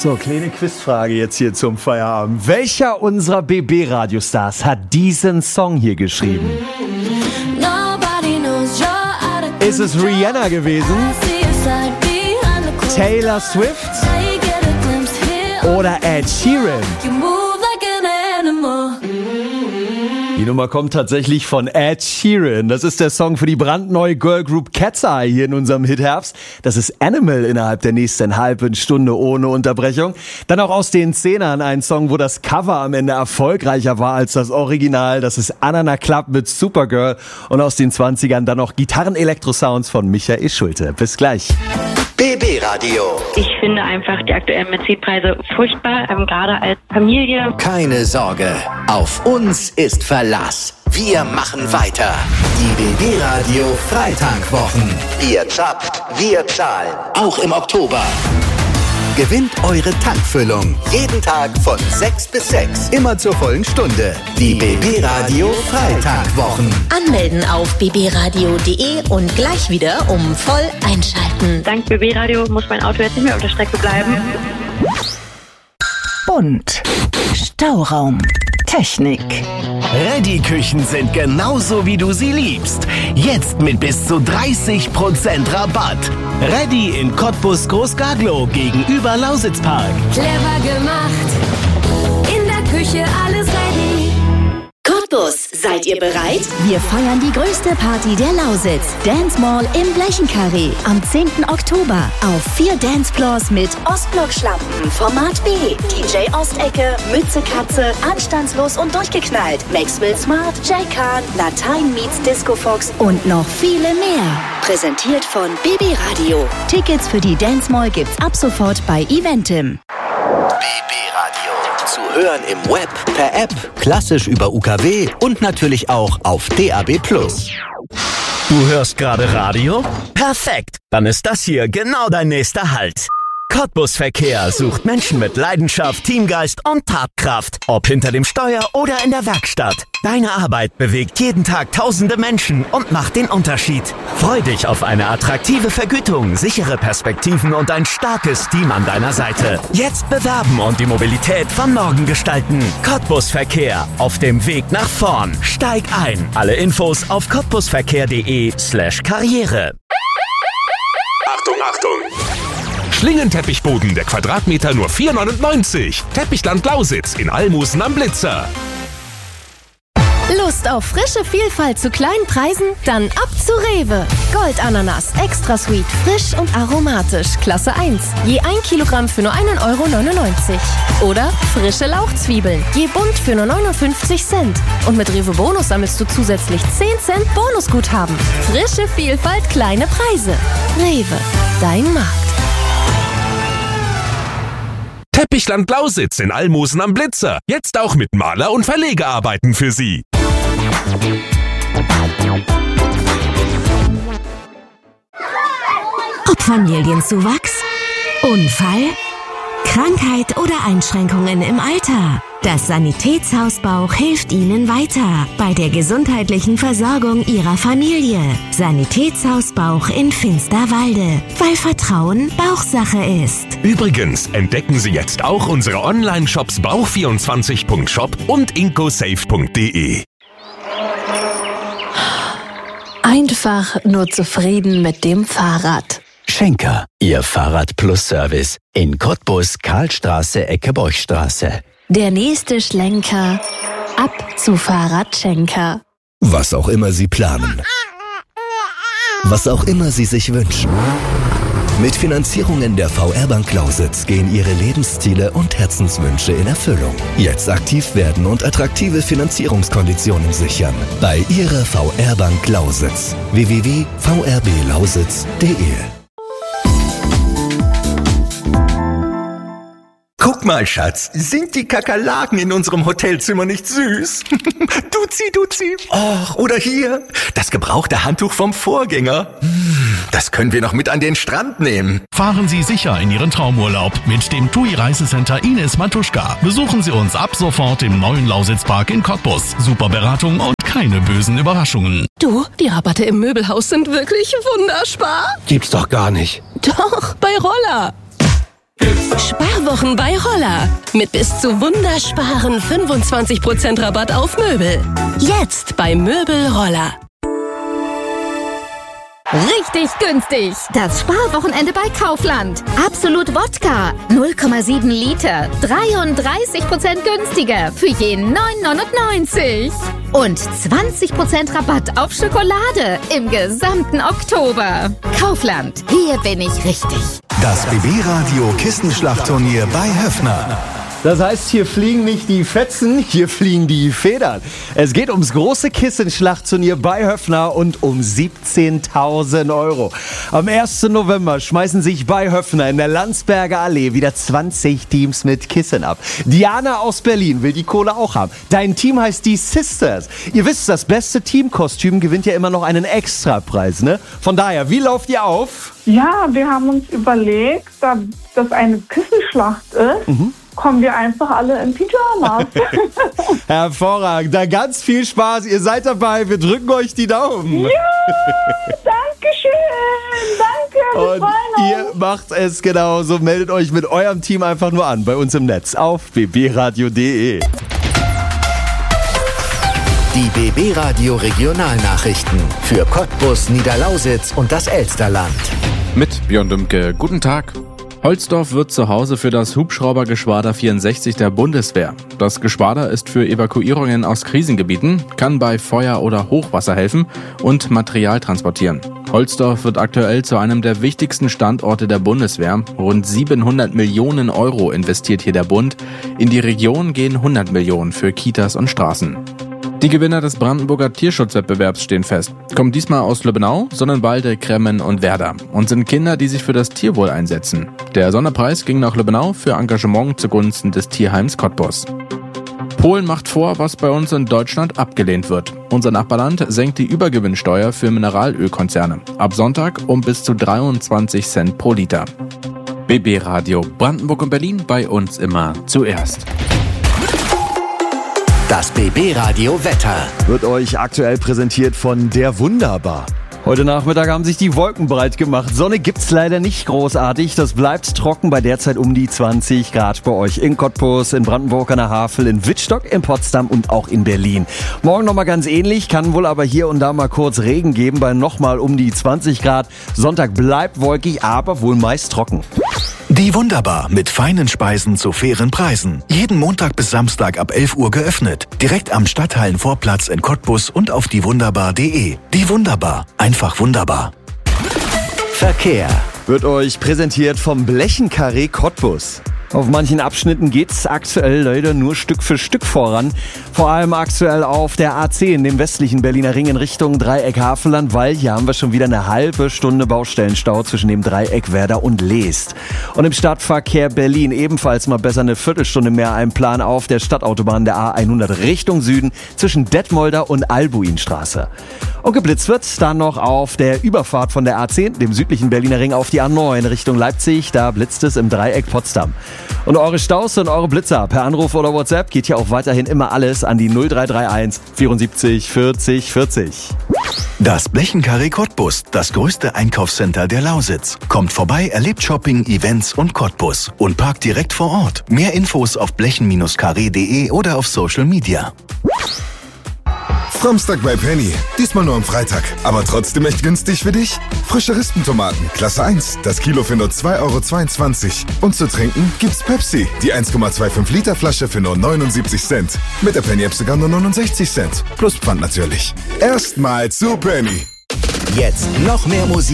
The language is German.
So, kleine Quizfrage jetzt hier zum Feierabend. Welcher unserer BB-Radiostars hat diesen Song hier geschrieben? Ist es Rihanna gewesen? Taylor Swift? Oder Ed Sheeran? Die Nummer kommt tatsächlich von Ed Sheeran. Das ist der Song für die brandneue Girlgroup Cat's Eye hier in unserem Hitherbst. Das ist Animal innerhalb der nächsten halben Stunde ohne Unterbrechung. Dann auch aus den Zehnern ein Song, wo das Cover am Ende erfolgreicher war als das Original. Das ist Anana Club mit Supergirl. Und aus den 20ern dann noch Gitarren-Elektro-Sounds von Michael Schulte. Bis gleich. BB Radio. Ich finde einfach die aktuellen Mietpreise furchtbar, gerade als Familie. Keine Sorge, auf uns ist Verlass. Wir machen weiter. Die BB Radio Freitankwochen. Ihr zapft, wir zahlen. Auch im Oktober. Gewinnt eure Tankfüllung. Jeden Tag von 6 bis 6. Immer zur vollen Stunde. Die BB Radio Freitankwochen. Anmelden auf bbradio.de und gleich wieder voll einschalten. Dank BB Radio muss mein Auto jetzt nicht mehr auf der Strecke bleiben. Bunt. Stauraum. Technik. Reddy-Küchen sind genauso, wie du sie liebst. Jetzt mit bis zu 30% Rabatt. Reddy in Cottbus Großgaglow gegenüber Lausitzpark. Clever gemacht. In der Küche alles ready. Cottbus, seid ihr bereit? Wir feiern die größte Party der Lausitz. Dance Mall im Blechenkarree. Am 10. Oktober. Auf 4 Dancefloors mit Ostblock-Schlampen, Format B, DJ Ostecke, Mütze Katze, Anstandslos und durchgeknallt, Maxwell Smart, Jay Khan, Latein meets Disco Fox und noch viele mehr. Präsentiert von BB Radio. Tickets für die Dance Mall gibt's ab sofort bei Eventim. BB Radio. Zu hören im Web, per App, klassisch über UKW und natürlich auch auf DAB+. Du hörst gerade Radio? Perfekt! Dann ist das hier genau dein nächster Halt. Cottbus Verkehr sucht Menschen mit Leidenschaft, Teamgeist und Tatkraft. Ob hinter dem Steuer oder in der Werkstatt. Deine Arbeit bewegt jeden Tag tausende Menschen und macht den Unterschied. Freu dich auf eine attraktive Vergütung, sichere Perspektiven und ein starkes Team an deiner Seite. Jetzt bewerben und die Mobilität von morgen gestalten. Cottbus Verkehr. Auf dem Weg nach vorn. Steig ein. Alle Infos auf cottbusverkehr.de/Karriere. Achtung, Achtung! Schlingenteppichboden, der Quadratmeter nur 4,99. Teppichland Lausitz in Almusen am Blitzer. Lust auf frische Vielfalt zu kleinen Preisen? Dann ab zu Rewe. Goldananas, extra sweet, frisch und aromatisch, Klasse 1. Je 1 Kilogramm für nur 1,99 €. Oder frische Lauchzwiebeln, je bunt für nur 59 Cent. Und mit Rewe Bonus sammelst du zusätzlich 10 Cent Bonusguthaben. Frische Vielfalt, kleine Preise. Rewe, dein Markt. Teppichland Lausitz in Almusen am Blitzer. Jetzt auch mit Maler- und Verlegearbeiten für Sie. Ob Familienzuwachs, Unfall, Krankheit oder Einschränkungen im Alter. Das Sanitätshaus Bauch hilft Ihnen weiter bei der gesundheitlichen Versorgung Ihrer Familie. Sanitätshaus Bauch in Finsterwalde, weil Vertrauen Bauchsache ist. Übrigens entdecken Sie jetzt auch unsere Online-Shops bauch24.shop und incosafe.de. Einfach nur zufrieden mit dem Fahrrad. Schenker, Ihr Fahrrad-Plus-Service in Cottbus, Karlstraße, Ecke Borchstraße. Der nächste Schlenker ab zu Fahrradschenker. Was auch immer Sie planen. Was auch immer Sie sich wünschen. Mit Finanzierungen der VR Bank Lausitz gehen Ihre Lebensziele und Herzenswünsche in Erfüllung. Jetzt aktiv werden und attraktive Finanzierungskonditionen sichern. Bei Ihrer VR Bank Lausitz. www.vrblausitz.de. Guck mal, Schatz, sind die Kakerlaken in unserem Hotelzimmer nicht süß? Duzi. Och, oder hier, das gebrauchte Handtuch vom Vorgänger. Das können wir noch mit an den Strand nehmen. Fahren Sie sicher in Ihren Traumurlaub mit dem TUI Reisecenter Ines Matuschka. Besuchen Sie uns ab sofort im neuen Lausitzpark in Cottbus. Super Beratung und keine bösen Überraschungen. Du, die Rabatte im Möbelhaus sind wirklich wunderbar. Gibt's doch gar nicht. Doch, bei Roller. Sparwochen bei Roller. Mit bis zu wundersparen 25% Rabatt auf Möbel. Jetzt bei Möbel Roller. Richtig günstig. Das Sparwochenende bei Kaufland. Absolut Wodka. 0,7 Liter. 33% günstiger. Für jeden 9,99. Und 20% Rabatt auf Schokolade im gesamten Oktober. Kaufland. Hier bin ich richtig. Das BB-Radio Kissenschlachtturnier bei Höffner. Das heißt, hier fliegen nicht die Fetzen, hier fliegen die Federn. Es geht ums große Kissenschlachtturnier bei Höffner und um 17.000 Euro. Am 1. November schmeißen sich bei Höffner in der Landsberger Allee wieder 20 Teams mit Kissen ab. Diana aus Berlin will die Kohle auch haben. Dein Team heißt die Sisters. Ihr wisst, das beste Teamkostüm gewinnt ja immer noch einen Extrapreis, ne? Von daher, wie lauft ihr auf? Ja, wir haben uns überlegt, da das eine Kissenschlacht ist, kommen wir einfach alle in Pyjamas. Hervorragend, da ganz viel Spaß. Ihr seid dabei, wir drücken euch die Daumen. Ja, danke schön. Danke, wir Und freuen ihr macht es genauso. Meldet euch mit eurem Team einfach nur an bei uns im Netz auf bbradio.de. Die BB Radio Regionalnachrichten für Cottbus, Niederlausitz und das Elsterland. Mit Björn Dümke, guten Tag. Holzdorf wird zu Hause für das Hubschraubergeschwader 64 der Bundeswehr. Das Geschwader ist für Evakuierungen aus Krisengebieten, kann bei Feuer oder Hochwasser helfen und Material transportieren. Holzdorf wird aktuell zu einem der wichtigsten Standorte der Bundeswehr. Rund 700 Millionen Euro investiert hier der Bund. In die Region gehen 100 Millionen für Kitas und Straßen. Die Gewinner des Brandenburger Tierschutzwettbewerbs stehen fest. Kommen diesmal aus Lübbenau, Sonnenwalde, Kremmen und Werder und sind Kinder, die sich für das Tierwohl einsetzen. Der Sonderpreis ging nach Lübbenau für Engagement zugunsten des Tierheims Cottbus. Polen macht vor, was bei uns in Deutschland abgelehnt wird. Unser Nachbarland senkt die Übergewinnsteuer für Mineralölkonzerne. Ab Sonntag um bis zu 23 Cent pro Liter. BB Radio Brandenburg und Berlin, bei uns immer zuerst. Das BB-Radio Wetter wird euch aktuell präsentiert von der Wunderbar. Heute Nachmittag haben sich die Wolken breit gemacht. Sonne gibt's leider nicht großartig. Das bleibt trocken bei derzeit um die 20 Grad bei euch in Cottbus, in Brandenburg an der Havel, in Wittstock, in Potsdam und auch in Berlin. Morgen nochmal ganz ähnlich, kann wohl aber hier und da mal kurz Regen geben bei nochmal um die 20 Grad. Sonntag bleibt wolkig, aber wohl meist trocken. Die Wunderbar mit feinen Speisen zu fairen Preisen. Jeden Montag bis Samstag ab 11 Uhr geöffnet. Direkt am Stadthallenvorplatz in Cottbus und auf diewunderbar.de. Die Wunderbar. Einfach wunderbar. Verkehr wird euch präsentiert vom Blechenkarree Cottbus. Auf manchen Abschnitten geht's aktuell leider nur Stück für Stück voran. Vor allem aktuell auf der A10, dem westlichen Berliner Ring in Richtung Dreieck Havelland, weil hier haben wir schon wieder eine halbe Stunde Baustellenstau zwischen dem Dreieck Werder und Leest. Und im Stadtverkehr Berlin ebenfalls mal besser eine Viertelstunde mehr einplanen auf der Stadtautobahn der A100 Richtung Süden zwischen Detmolder und Albuinstraße. Und geblitzt wird dann noch auf der Überfahrt von der A10, dem südlichen Berliner Ring, auf die A9 Richtung Leipzig. Da blitzt es im Dreieck Potsdam. Und eure Staus und eure Blitzer per Anruf oder WhatsApp geht hier auch weiterhin immer alles an die 0331 74 40 40. Das Blechenkarree Cottbus, das größte Einkaufscenter der Lausitz. Kommt vorbei, erlebt Shopping, Events und Cottbus und parkt direkt vor Ort. Mehr Infos auf blechen-karree.de oder auf Social Media. Samstag bei Penny. Diesmal nur am Freitag. Aber trotzdem echt günstig für dich? Frische Rispentomaten, Klasse 1. Das Kilo für nur 2,22 €. Und zu trinken gibt's Pepsi. Die 1,25 Liter Flasche für nur 79 Cent. Mit der Penny-App sogar nur 69 Cent. Plus Pfand natürlich. Erstmal zu Penny. Jetzt noch mehr Musik.